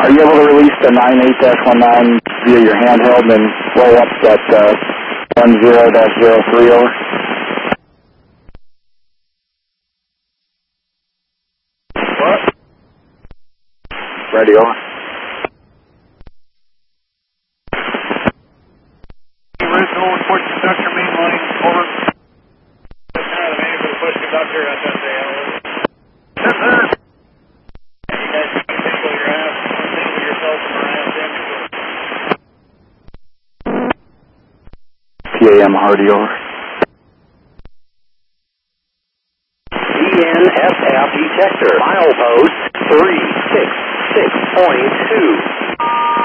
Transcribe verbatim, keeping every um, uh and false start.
Are you able to release the nine eight dash one nine via your handheld and roll up that uh, one zero dash zero three over? What? Ready, over. Original report conductor main line, over. That's not a man for the push conductor at that day, over. Yes, sir. You guys can tingle your ass, tingle yourself from our ass in. P A M Hardy, over. E N S F detector, milepost three six six point two.